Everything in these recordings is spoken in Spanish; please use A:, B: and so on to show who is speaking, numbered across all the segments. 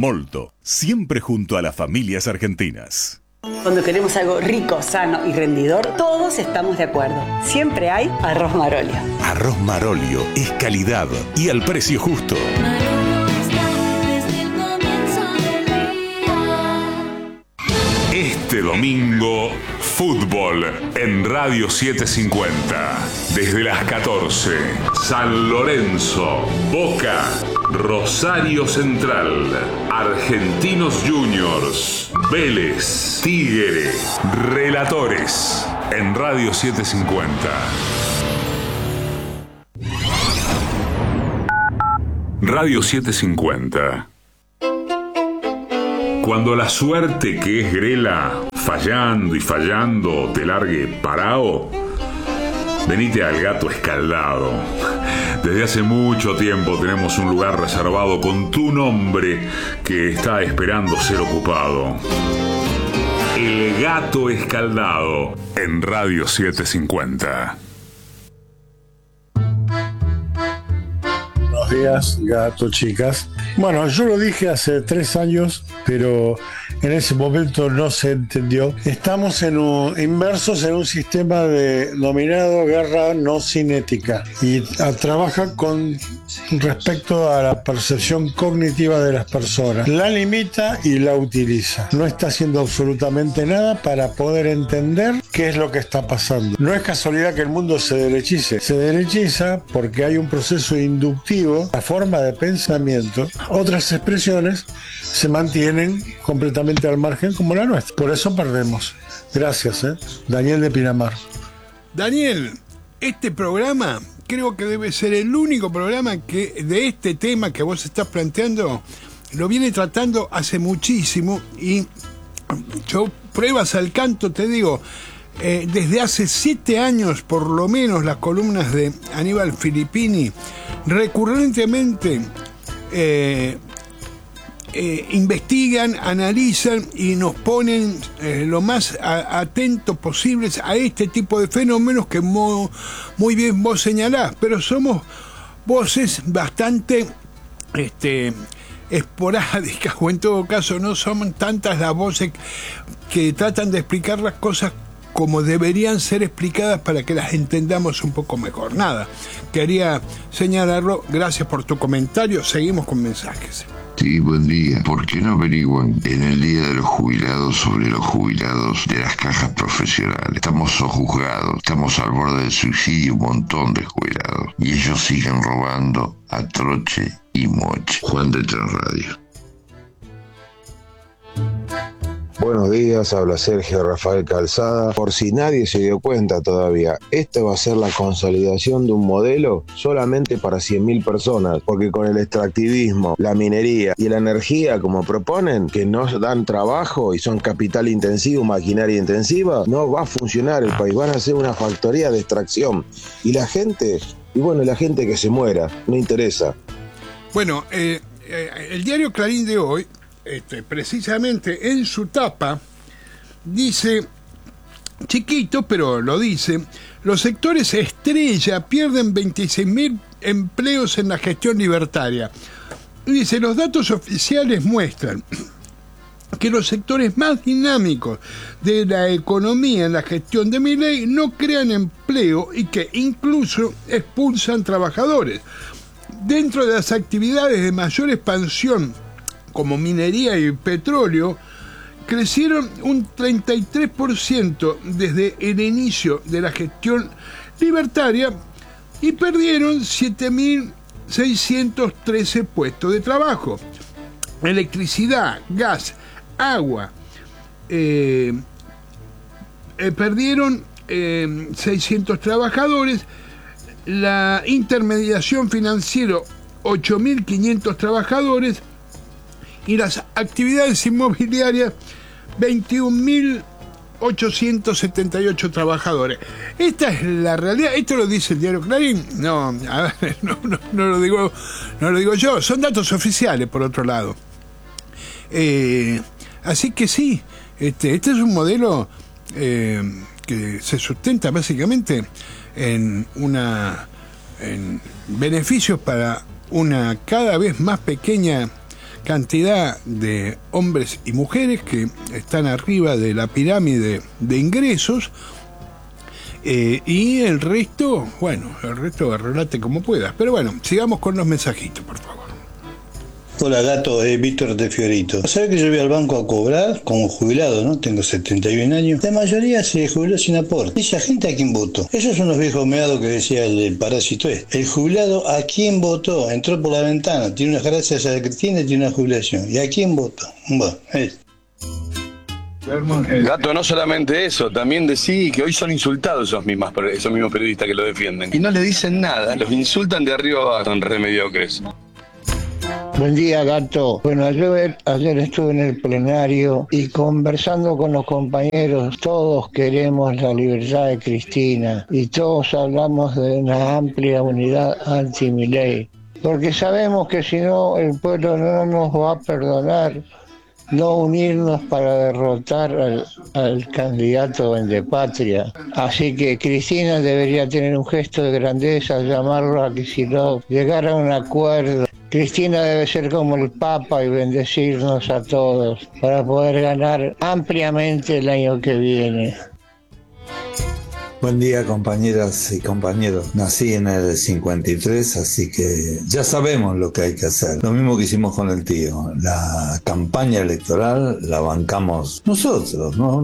A: Molto, siempre junto a las familias argentinas.
B: Cuando queremos algo rico, sano y rendidor, todos estamos de acuerdo. Siempre hay arroz Marolio.
A: Arroz Marolio es calidad y al precio justo. Este domingo, fútbol en Radio 750. Desde las 14, San Lorenzo, Boca, Rosario Central, Argentinos Juniors, Vélez, Tigre, Relatores en Radio 750. Radio 750. Cuando la suerte, que es grela, fallando y fallando, te largue parao, venite al Gato Escaldado. Desde hace mucho tiempo tenemos un lugar reservado con tu nombre que está esperando ser ocupado. El Gato Escaldado en Radio 750.
C: Buenos días, gato, chicas. Bueno, yo lo dije hace 3 años, pero en ese momento no se entendió. Estamos inmersos en un sistema denominado guerra no cinética y trabaja con respecto a la percepción cognitiva de las personas. La limita y la utiliza. No está haciendo absolutamente nada para poder entender qué es lo que está pasando. No es casualidad que el mundo se derechice. Se derechiza porque hay un proceso inductivo, la forma de pensamiento. Otras expresiones se mantienen completamente al margen como la nuestra. Por eso perdemos. Gracias, Daniel de Pinamar.
D: Daniel, este programa creo que debe ser el único programa que de este tema que vos estás planteando lo viene tratando hace muchísimo y yo pruebas al canto te digo, desde hace 7 años por lo menos las columnas de Aníbal Filippini recurrentemente investigan, analizan y nos ponen lo más atentos posibles a este tipo de fenómenos que muy bien vos señalás, pero somos voces bastante esporádicas, o en todo caso no son tantas las voces que tratan de explicar las cosas como deberían ser explicadas para que las entendamos un poco mejor. Nada, quería señalarlo, gracias por tu comentario, seguimos con mensajes.
E: Sí, buen día. ¿Por qué no averiguan en el Día de los Jubilados sobre los jubilados de las cajas profesionales? Estamos sojuzgados, estamos al borde del suicidio un montón de jubilados. Y ellos siguen robando a troche y moche. Juan de Transradio.
F: Buenos días, habla Sergio Rafael Calzada. Por si nadie se dio cuenta todavía, esta va a ser la consolidación de un modelo solamente para 100.000 personas, porque con el extractivismo, la minería y la energía como proponen, que nos dan trabajo y son capital intensivo, maquinaria intensiva, no va a funcionar el país, van a ser una factoría de extracción. Y la gente que se muera, no interesa.
D: Bueno, el diario Clarín de hoy, precisamente en su tapa, dice, chiquito, pero lo dice, los sectores estrella pierden 26.000 empleos en la gestión libertaria. Dice, los datos oficiales muestran que los sectores más dinámicos de la economía en la gestión de Milei no crean empleo y que incluso expulsan trabajadores. Dentro de las actividades de mayor expansión, como minería y petróleo, crecieron un 33% desde el inicio de la gestión libertaria y perdieron 7.613 puestos de trabajo. Electricidad, gas, agua, perdieron 600 trabajadores, la intermediación financiera 8.500 trabajadores, y las actividades inmobiliarias 21.878 trabajadores. Esta es la realidad. Esto lo dice el diario Clarín. No, a ver, no lo digo yo. Son datos oficiales, por otro lado. Así que sí, este es un modelo que se sustenta básicamente en beneficios para una cada vez más pequeña cantidad de hombres y mujeres que están arriba de la pirámide de ingresos, y el resto arreglate como puedas. Pero bueno, sigamos con los mensajitos, por favor.
G: Hola gato, Víctor de Fiorito. ¿Sabes que yo voy al banco a cobrar como jubilado, no? Tengo 71 años. La mayoría se jubiló sin aporte. Esa gente a quién votó. Esos son los viejos meados que decía el parásito este. El jubilado a quién votó. Entró por la ventana, tiene unas gracias a Cristina y tiene una jubilación. ¿Y a quién votó? Bueno,
H: Gato, no solamente eso, también decí que hoy son insultados esos mismos periodistas que lo defienden. Y no le dicen nada, los insultan de arriba abajo, son re mediocres.
I: Buen día, gato. Bueno, ayer estuve en el plenario y conversando con los compañeros, todos queremos la libertad de Cristina y todos hablamos de una amplia unidad anti-Milei, porque sabemos que si no el pueblo no nos va a perdonar no unirnos para derrotar al candidato vendepatria. Así que Cristina debería tener un gesto de grandeza, llamarlo a Kicillof, llegar a un acuerdo. Cristina debe ser como el Papa y bendecirnos a todos para poder ganar ampliamente el año que viene.
J: Buen día, compañeras y compañeros. Nací en el 53, así que ya sabemos lo que hay que hacer. Lo mismo que hicimos con el tío. La campaña electoral la bancamos nosotros. No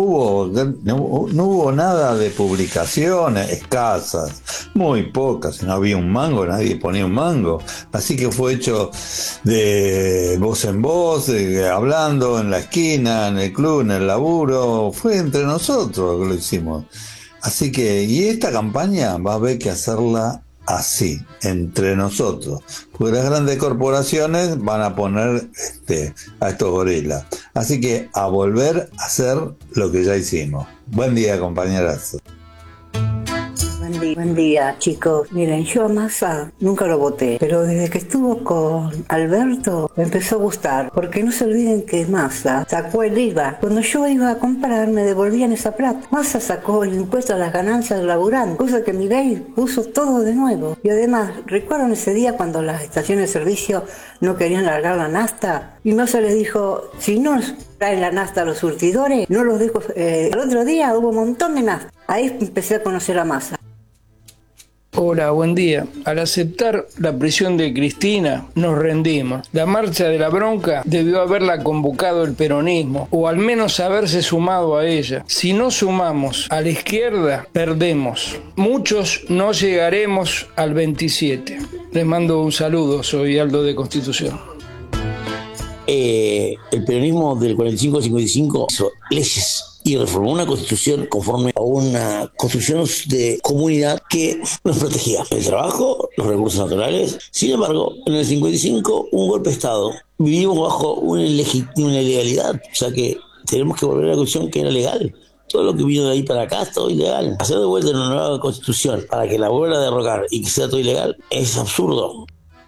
J: hubo nada de publicaciones escasas, muy pocas. No había un mango, nadie ponía un mango. Así que fue hecho de voz en voz, hablando en la esquina, en el club, en el laburo. Fue entre nosotros que lo hicimos. Así que, y esta campaña va a haber que hacerla así, entre nosotros, porque las grandes corporaciones van a poner a estos gorilas. Así que a volver a hacer lo que ya hicimos. Buen día, compañeras.
K: Buen día, chicos. Miren, yo a Massa nunca lo voté, pero desde que estuvo con Alberto me empezó a gustar, porque no se olviden que Massa sacó el IVA. Cuando yo iba a comprar me devolvían esa plata. Massa sacó el impuesto a las ganancias del laburante, cosa que Milei puso todo de nuevo. Y además, ¿recuerdan ese día cuando las estaciones de servicio no querían largar la nafta? Y Massa les dijo, si no traen la nafta a los surtidores, no los dejo. Al otro día hubo un montón de nafta. Ahí empecé a conocer a Massa.
L: Hola, buen día. Al aceptar la prisión de Cristina, nos rendimos. La marcha de la bronca debió haberla convocado el peronismo, o al menos haberse sumado a ella. Si no sumamos a la izquierda, perdemos. Muchos no llegaremos al 27. Les mando un saludo, soy Aldo de Constitución.
M: El peronismo del 45-55 hizo leyes y reformó una constitución conforme a una construcción de comunidad que nos protegía el trabajo, los recursos naturales. Sin embargo, en el 55 un golpe de Estado. Vivimos bajo una ilegalidad, o sea que tenemos que volver a la constitución que era legal. Todo lo que vino de ahí para acá es todo ilegal. Hacer de vuelta una nueva constitución para que la vuelva a derrocar y que sea todo ilegal es absurdo.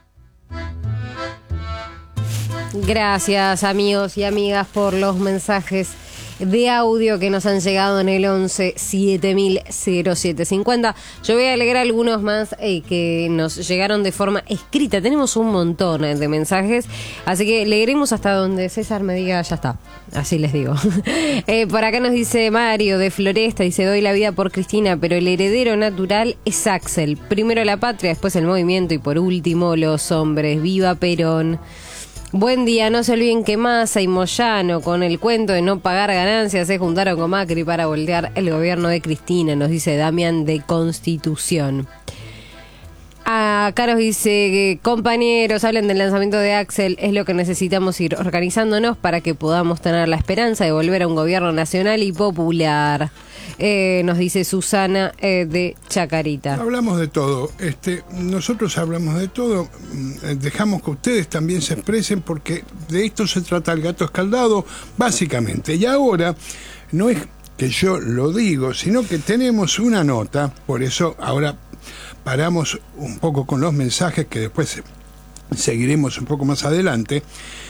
N: Gracias, amigos y amigas, por los mensajes de audio que nos han llegado en el 11 7000 0750. Yo voy a leer algunos más que nos llegaron de forma escrita. Tenemos un montón de mensajes, así que leeremos hasta donde César me diga ya está. Así les digo. Por acá nos dice Mario de Floresta, dice: doy la vida por Cristina, pero el heredero natural es Axel. Primero la patria, después el movimiento y por último los hombres. ¡Viva Perón! Buen día, no se olviden que Massa y Moyano, con el cuento de no pagar ganancias, se juntaron con Macri para voltear el gobierno de Cristina, nos dice Damián de Constitución. Acá nos dice: compañeros, hablen del lanzamiento de Axel, es lo que necesitamos ir organizándonos para que podamos tener la esperanza de volver a un gobierno nacional y popular. Nos dice Susana de Chacarita.
D: Hablamos de todo, nosotros hablamos de todo, dejamos que ustedes también se expresen porque de esto se trata el gato escaldado, básicamente. Y ahora, no es que yo lo digo, sino que tenemos una nota, por eso ahora paramos un poco con los mensajes que después seguiremos un poco más adelante.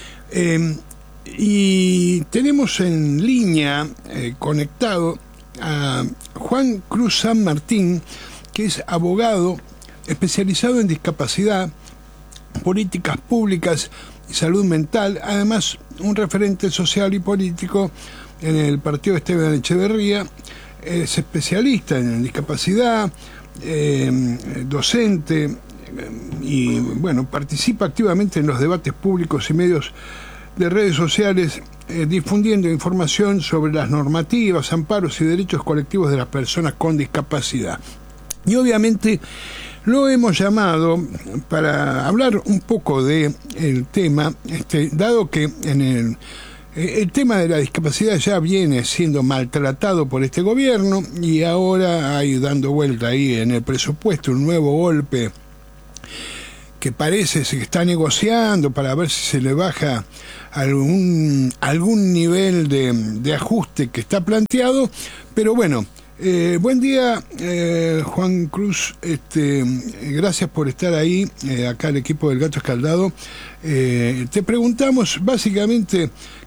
D: Y tenemos en línea, conectado, a Juan Cruz San Martín, que es abogado especializado en discapacidad, políticas públicas y salud mental, además un referente social y político en el partido Esteban Echeverría, es especialista en discapacidad, docente, y bueno, participa activamente en los debates públicos y medios de redes sociales, difundiendo información sobre las normativas, amparos y derechos colectivos de las personas con discapacidad. Y obviamente lo hemos llamado para hablar un poco de el tema, dado que en el tema de la discapacidad ya viene siendo maltratado por este gobierno, y ahora hay dando vuelta ahí en el presupuesto un nuevo golpe que parece se está negociando para ver si se le baja algún nivel de ajuste que está planteado. Pero bueno, buen día, Juan Cruz, gracias por estar ahí, acá el equipo del Gato Escaldado. Te preguntamos básicamente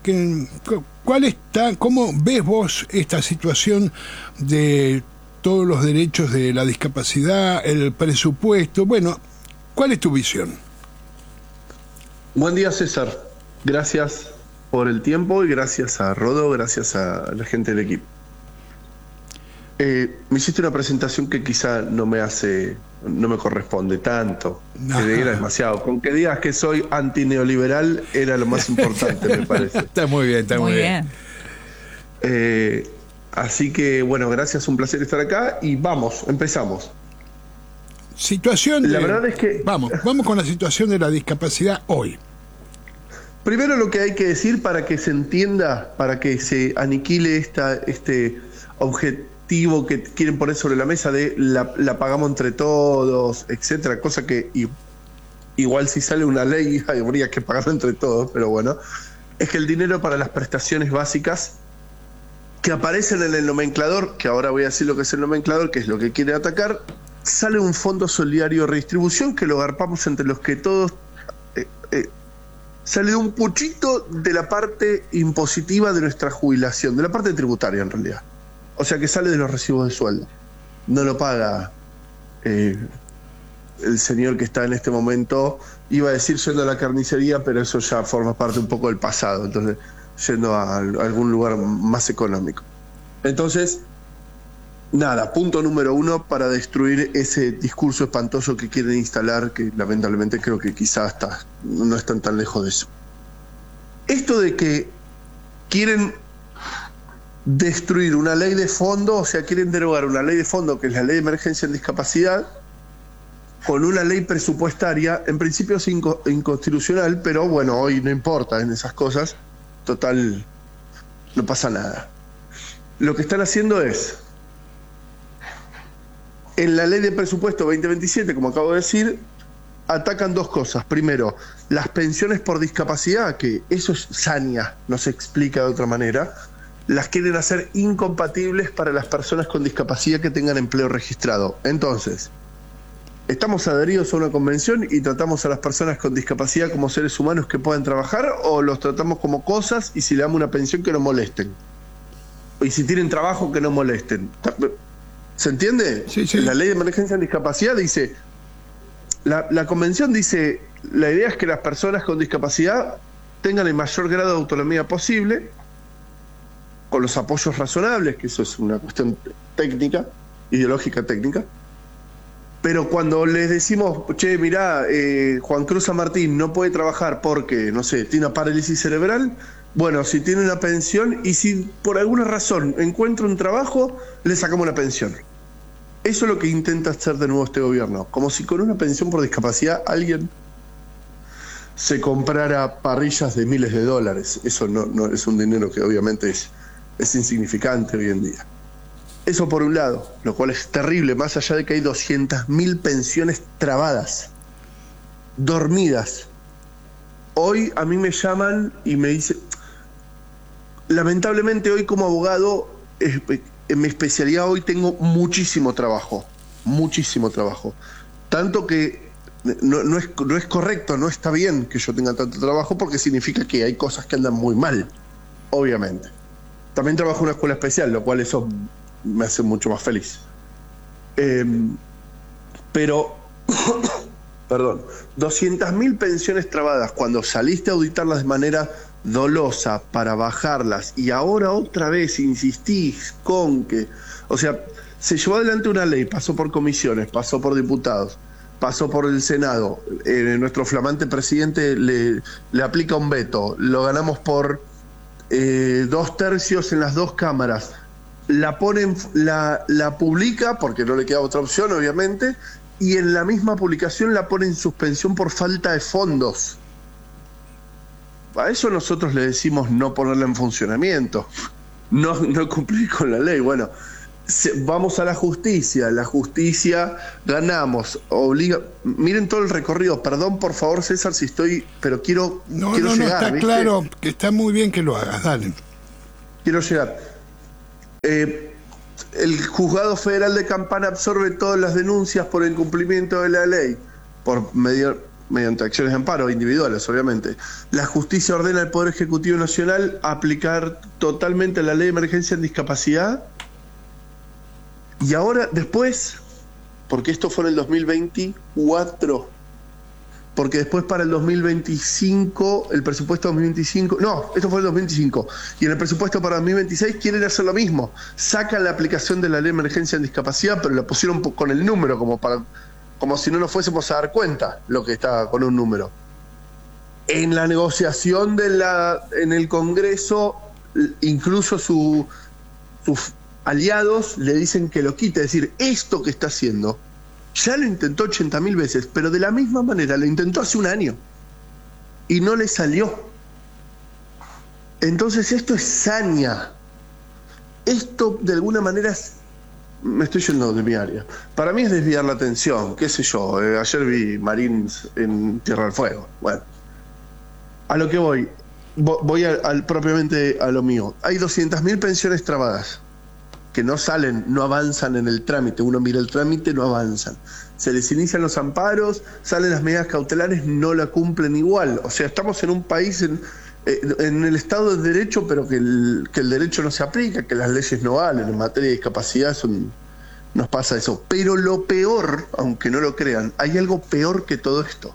D: ¿cómo ves vos esta situación de todos los derechos de la discapacidad, el presupuesto? Bueno, ¿cuál es tu visión?
O: Buen día, César. Gracias por el tiempo y gracias a Rodo, gracias a la gente del equipo. Me hiciste una presentación que quizá no me corresponde tanto, que era demasiado. Con que digas que soy antineoliberal era lo más importante, me parece.
D: Está muy bien, está muy bien.
O: Así que, bueno, gracias, un placer estar acá y empezamos.
D: La verdad es que vamos con la situación de la discapacidad hoy.
O: Primero, lo que hay que decir para que se entienda, para que se aniquile este objetivo que quieren poner sobre la mesa de la pagamos entre todos, etcétera, cosa que igual si sale una ley habría que pagarlo entre todos, pero bueno, es que el dinero para las prestaciones básicas que aparecen en el nomenclador, que ahora voy a decir lo que es el nomenclador, que es lo que quiere atacar, sale un fondo solidario de redistribución que lo garpamos entre los que todos, sale de un puchito de la parte impositiva de nuestra jubilación, de la parte tributaria en realidad. O sea que sale de los recibos de sueldo. No lo paga el señor que está en este momento, iba a decir yendo a la carnicería, pero eso ya forma parte un poco del pasado, entonces yendo a algún lugar más económico. Entonces, nada, punto número 1 para destruir ese discurso espantoso que quieren instalar, que lamentablemente creo que quizás no están tan lejos de eso. Esto de que quieren destruir una ley de fondo, o sea, quieren derogar una ley de fondo que es la ley de emergencia en discapacidad, con una ley presupuestaria, en principio es inconstitucional, pero bueno, hoy no importa en esas cosas, total, no pasa nada. Lo que están haciendo es, en la ley de presupuesto 2027, como acabo de decir, atacan dos cosas. Primero, las pensiones por discapacidad, que eso es saña, no se explica de otra manera, las quieren hacer incompatibles para las personas con discapacidad que tengan empleo registrado. Entonces, ¿estamos adheridos a una convención y tratamos a las personas con discapacidad como seres humanos que puedan trabajar, o los tratamos como cosas y si le damos una pensión que no molesten? Y si tienen trabajo que no molesten. ¿Se entiende?
D: Sí, sí.
O: La ley de emergencia en discapacidad dice, la convención dice, la idea es que las personas con discapacidad tengan el mayor grado de autonomía posible, con los apoyos razonables, que eso es una cuestión técnica, ideológica técnica, pero cuando les decimos, che, mirá, Juan Cruz San Martín no puede trabajar porque, no sé, tiene una parálisis cerebral, bueno, si tiene una pensión y si por alguna razón encuentra un trabajo, le sacamos la pensión. Eso es lo que intenta hacer de nuevo este gobierno, como si con una pensión por discapacidad alguien se comprara parrillas de miles de dólares. Eso no es un dinero que obviamente es insignificante hoy en día. Eso por un lado, lo cual es terrible, más allá de que hay 200.000 pensiones trabadas, dormidas. Hoy a mí me llaman y me dicen, lamentablemente hoy como abogado, en mi especialidad hoy tengo muchísimo trabajo, tanto que no es correcto, no está bien que yo tenga tanto trabajo porque significa que hay cosas que andan muy mal, obviamente. También trabajo en una escuela especial, lo cual eso me hace mucho más feliz. Pero 200.000 pensiones trabadas cuando saliste a auditarlas de manera dolosa para bajarlas y ahora otra vez insistís con que, o sea, se llevó adelante una ley, pasó por comisiones, pasó por diputados, pasó por el Senado, nuestro flamante presidente le aplica un veto, lo ganamos por 2/3 en las dos cámaras, la publica porque no le queda otra opción obviamente, y en la misma publicación la pone en suspensión por falta de fondos. A eso nosotros le decimos no ponerla en funcionamiento, no cumplir con la ley. Bueno, vamos a la justicia ganamos, obliga. Miren todo el recorrido, perdón por favor César si estoy, pero quiero llegar.
D: No, está
O: ¿viste?
D: claro que está muy bien que lo hagas, dale.
O: Quiero llegar. El juzgado federal de Campana absorbe todas las denuncias por incumplimiento de la ley, mediante acciones de amparo individuales, obviamente. La justicia ordena al Poder Ejecutivo Nacional aplicar totalmente la ley de emergencia en discapacidad. Y ahora, después, porque esto fue en el 2024, porque después para el 2025, el presupuesto 2025, no, esto fue el 2025, y en el presupuesto para 2026 quieren hacer lo mismo, sacan la aplicación de la ley de emergencia en discapacidad, pero la pusieron con el número, como si no nos fuésemos a dar cuenta lo que está con un número. En la negociación en el Congreso, incluso sus aliados le dicen que lo quite, es decir, esto que está haciendo ya lo intentó 80.000 veces, pero de la misma manera lo intentó hace un año y no le salió. Entonces esto es saña. Esto de alguna manera me estoy yendo de mi área. Para mí es desviar la atención, qué sé yo. Ayer vi Marines en Tierra del Fuego. Bueno, a lo que voy propiamente a lo mío. Hay 200.000 pensiones trabadas que no salen, no avanzan en el trámite. Uno mira el trámite, no avanzan. Se les inician los amparos, salen las medidas cautelares, no la cumplen igual. O sea, estamos en un país en el Estado de Derecho, pero que el derecho no se aplica, que las leyes no valen. En materia de discapacidad nos pasa eso. Pero lo peor, aunque no lo crean, hay algo peor que todo esto.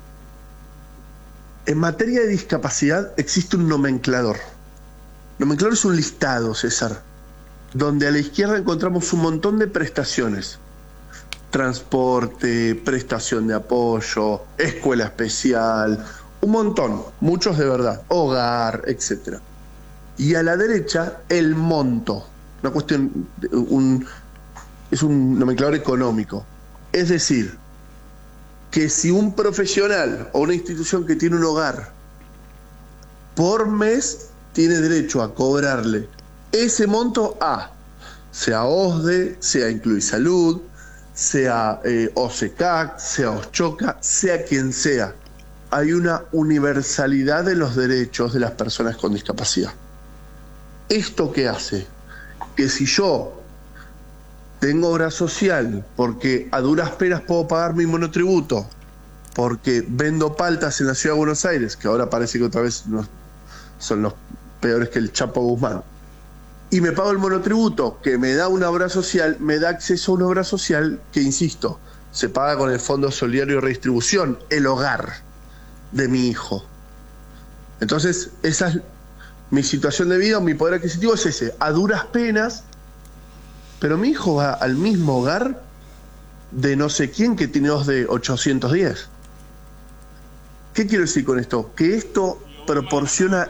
O: En materia de discapacidad existe un nomenclador. Nomenclador es un listado, César, donde a la izquierda encontramos un montón de prestaciones. Transporte, prestación de apoyo, escuela especial, un montón, muchos de verdad, hogar, etc. Y a la derecha, el monto, una cuestión, es un nomenclador económico. Es decir, que si un profesional o una institución que tiene un hogar por mes tiene derecho a cobrarle ese monto a, sea OSDE, sea Incluisalud, sea OSECAC, sea OSCHOCA, sea quien sea. Hay una universalidad de los derechos de las personas con discapacidad. ¿Esto qué hace? Que si yo tengo obra social porque a duras penas puedo pagar mi monotributo, porque vendo paltas en la ciudad de Buenos Aires, que ahora parece que otra vez son los peores que el Chapo Guzmán, y me pago el monotributo que me da una obra social, me da acceso a una obra social que, insisto, se paga con el Fondo Solidario de Redistribución, el hogar de mi hijo. Entonces, esa es mi situación de vida, mi poder adquisitivo es ese, a duras penas, pero mi hijo va al mismo hogar de no sé quién que tiene de 810. ¿Qué quiero decir con esto? Que esto proporciona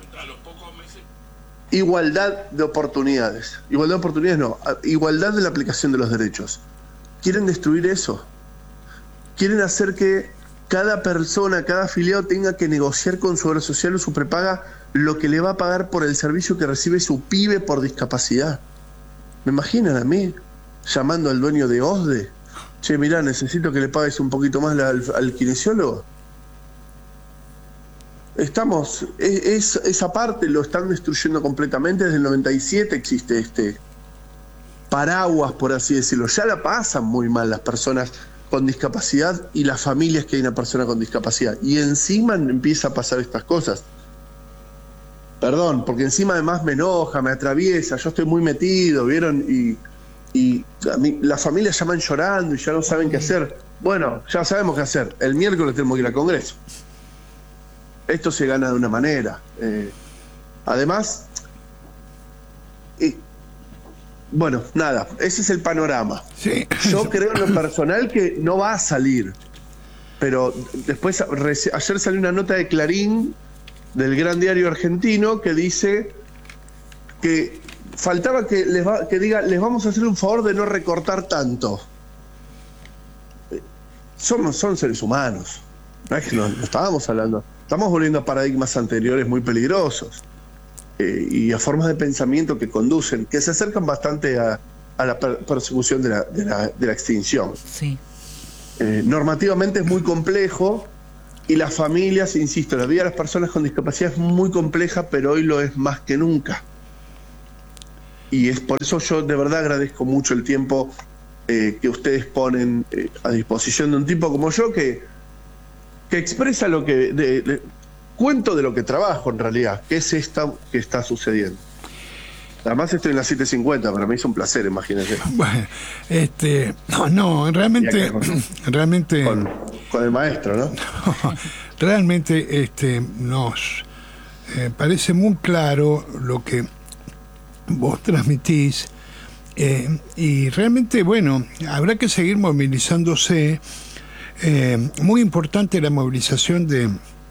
O: igualdad de oportunidades. Igualdad de oportunidades no, igualdad de la aplicación de los derechos. Quieren destruir eso. Quieren hacer que cada persona, cada afiliado tenga que negociar con su obra social o su prepaga lo que le va a pagar por el servicio que recibe su pibe por discapacidad. ¿Me imaginan a mí llamando al dueño de OSDE? Che, mirá, necesito que le pagues un poquito más al kinesiólogo. Esa parte lo están destruyendo completamente. Desde el 97 existe este paraguas, por así decirlo. Ya la pasan muy mal las personas con discapacidad y las familias que hay una persona con discapacidad. Y encima empieza a pasar estas cosas. Perdón, porque encima además me enoja, me atraviesa, yo estoy muy metido, ¿vieron? Y a mí, las familias llaman llorando y ya no saben qué hacer. Bueno, ya sabemos qué hacer. El miércoles tenemos que ir al Congreso. Esto se gana de una manera. Además, bueno, nada, ese es el panorama.
D: Sí.
O: Yo creo en lo personal que no va a salir. Pero después, ayer salió una nota de Clarín, del gran diario argentino, que dice que faltaba que diga, les vamos a hacer un favor de no recortar tanto. Son seres humanos. No es que no estábamos hablando. Estamos volviendo a paradigmas anteriores muy peligrosos y a formas de pensamiento que conducen, que se acercan bastante a la persecución de la extinción.
P: Sí.
O: Normativamente es muy complejo y las familias, insisto, la vida de las personas con discapacidad es muy compleja, pero hoy lo es más que nunca. Y es por eso yo de verdad agradezco mucho el tiempo que ustedes ponen a disposición de un tipo como yo que expresa lo que cuento de lo que trabajo en realidad, que es esta que está sucediendo. Además estoy en las 7:50, para mí es un placer, imagínense.
D: Bueno, realmente
O: con el maestro, ¿no?
D: Realmente nos parece muy claro lo que vos transmitís, y realmente, bueno, habrá que seguir movilizándose. Muy importante la movilización de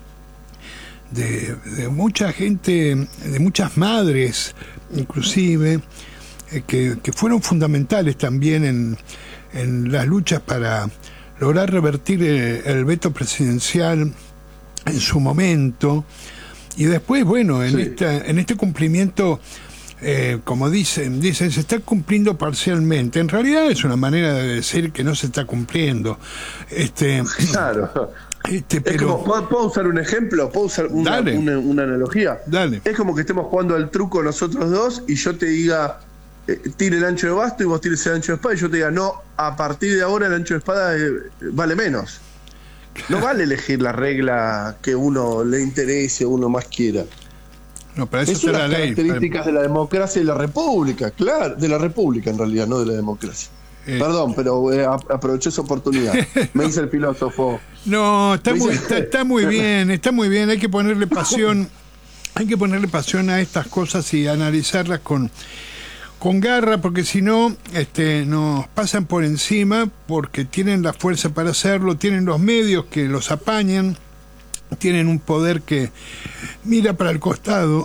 D: mucha gente, de muchas madres inclusive, que fueron fundamentales también en las luchas para lograr revertir el veto presidencial en su momento, y después, bueno, en este cumplimiento, como dicen, se está cumpliendo parcialmente. En realidad es una manera de decir que no se está cumpliendo.
O: Claro.
D: Pero...
O: Es como, ¿puedo usar un ejemplo? ¿Puedo usar una analogía?
D: Dale.
O: Es como que estemos jugando al truco nosotros dos y yo te diga, tire el ancho de basto y vos tires el ancho de espada, y yo te diga, no, a partir de ahora el ancho de espada vale menos. No vale elegir la regla que uno le interese o uno más quiera.
D: No, para eso
O: son
D: está
O: las
D: la ley.
O: Características de la democracia y la república, claro, de la república en realidad, no de la democracia. Perdón, pero aproveché esa oportunidad. Me dice el filósofo.
D: No, está muy bien. Hay que ponerle pasión a estas cosas y analizarlas con garra, porque si no, nos pasan por encima, porque tienen la fuerza para hacerlo, tienen los medios que los apañan, tienen un poder que mira para el costado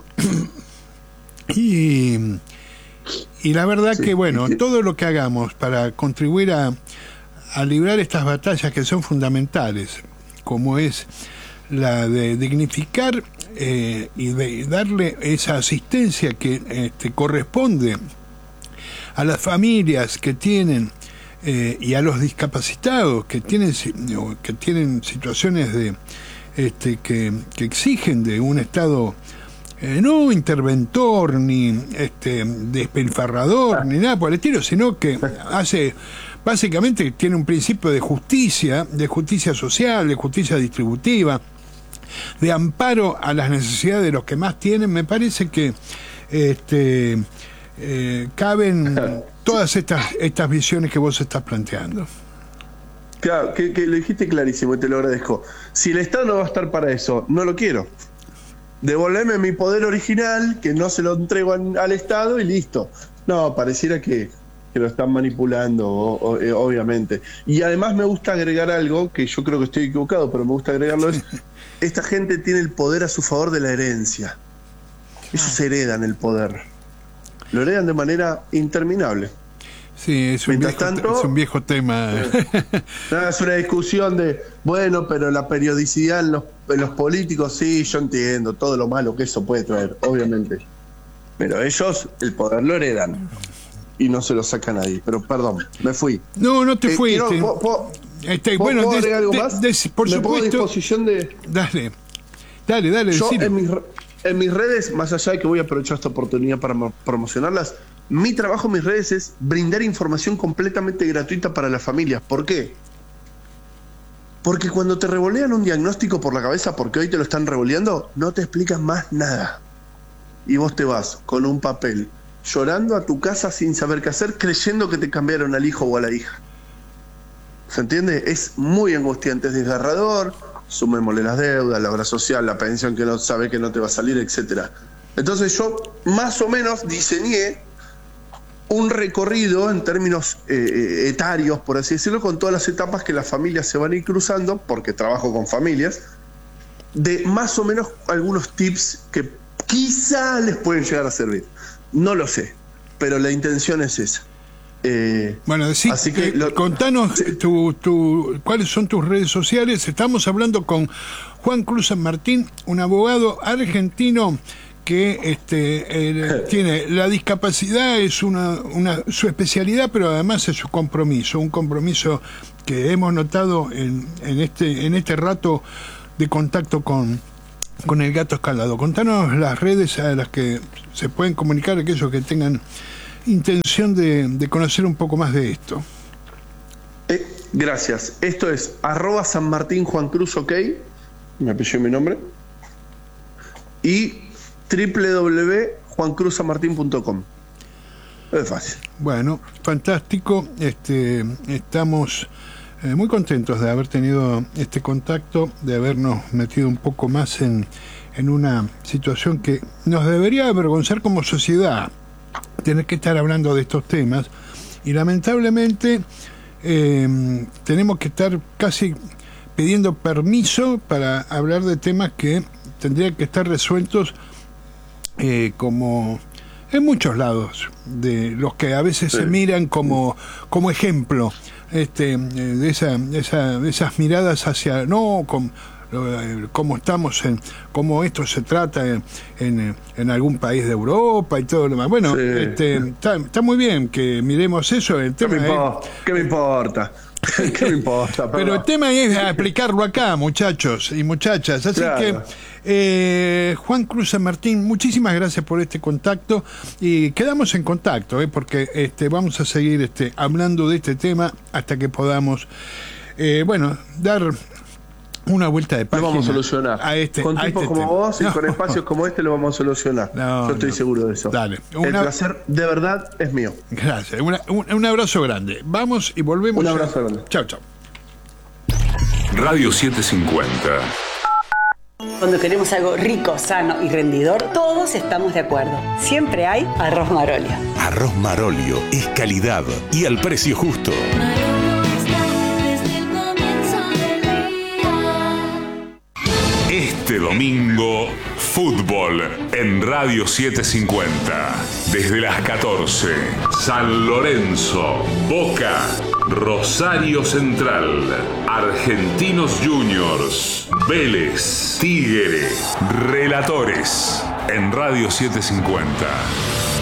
D: y la verdad que, bueno, todo lo que hagamos para contribuir a librar estas batallas que son fundamentales, como es la de dignificar y de darle esa asistencia que corresponde a las familias que tienen y a los discapacitados que tienen situaciones de que exigen de un Estado no interventor ni despilfarrador ni nada por el estilo, sino que básicamente tiene un principio de justicia social, de justicia distributiva, de amparo a las necesidades de los que más tienen. Me parece que caben todas estas visiones que vos estás planteando.
O: Claro, que lo dijiste clarísimo y te lo agradezco. Si el Estado no va a estar para eso, no lo quiero. Devolveme mi poder original, que no se lo entrego al Estado y listo. No, pareciera que lo están manipulando, obviamente. Y además me gusta agregar algo, que yo creo que estoy equivocado, pero me gusta agregarlo, es esta gente tiene el poder a su favor de la herencia. Ellos heredan el poder. Lo heredan de manera interminable.
D: Sí, es un viejo tema.
O: Es una discusión de, bueno, pero la periodicidad en los políticos, sí, yo entiendo todo lo malo que eso puede traer, obviamente. Pero ellos el poder lo heredan y no se lo saca a nadie. Pero perdón, me fui.
D: No te fuiste.
O: ¿Puedo agregar algo más?
D: Por
O: ¿Me
D: supuesto.
O: pongo a disposición de...?
D: Dale.
O: Yo
D: decilo.
O: en mis redes, más allá de que voy a aprovechar esta oportunidad para promocionarlas, mi trabajo en mis redes es brindar información completamente gratuita para las familias. ¿Por qué? Porque cuando te revolean un diagnóstico por la cabeza, porque hoy te lo están revoleando, no te explican más nada. Y vos te vas con un papel, llorando a tu casa sin saber qué hacer, creyendo que te cambiaron al hijo o a la hija. ¿Se entiende? Es muy angustiante, es desgarrador. Sumémosle las deudas, la obra social, la pensión que no sabe que no te va a salir, etcétera. Entonces yo más o menos diseñé un recorrido en términos etarios, por así decirlo, con todas las etapas que las familias se van a ir cruzando, porque trabajo con familias, de más o menos algunos tips que quizá les pueden llegar a servir. No lo sé, pero la intención es esa.
D: Bueno, así que contanos cuáles son tus redes sociales. Estamos hablando con Juan Cruz San Martín, un abogado argentino que tiene la discapacidad, es su especialidad, pero además es su compromiso, un compromiso que hemos notado en este rato de contacto con el Gato Escaldado. Contanos las redes a las que se pueden comunicar aquellos que tengan intención de conocer un poco más de esto.
O: Gracias. Esto es @sanmartinjuancruz, ok, mi apellido y mi nombre, y www.juancruzsanmartin.com. Es fácil. Bueno, fantástico. Estamos muy contentos de haber tenido este contacto, de habernos metido un poco más en una situación que nos debería avergonzar como sociedad, tener que estar hablando de estos temas, y lamentablemente tenemos que estar casi pidiendo permiso para hablar de temas que tendrían que estar resueltos como en muchos lados, de los que a veces se miran como ejemplo, de esas miradas hacia cómo estamos cómo esto se trata en algún país de Europa y todo lo demás. Bueno, está muy bien que miremos eso. El tema ¿Qué me importa? ¿Qué me importa? Pero el tema es aplicarlo acá, muchachos y muchachas. Así que, Juan Cruz San Martín, muchísimas gracias por este contacto, y quedamos en contacto, porque vamos a seguir hablando de este tema hasta que podamos, dar una vuelta de página. Lo vamos a solucionar. Con tipos como vos y con espacios como este lo vamos a solucionar. Yo estoy seguro de eso. Dale. El placer de verdad es mío. Gracias. Un abrazo grande. Vamos y volvemos. Un abrazo grande. Chao, chao.
A: Radio 750.
B: Cuando queremos algo rico, sano y rendidor, todos estamos de acuerdo. Siempre hay Arroz Marolio.
P: Arroz Marolio es calidad y al precio justo.
A: Este domingo, fútbol en Radio 750. Desde las 14, San Lorenzo, Boca, Rosario Central, Argentinos Juniors, Vélez, Tigre, Relatores en Radio 750.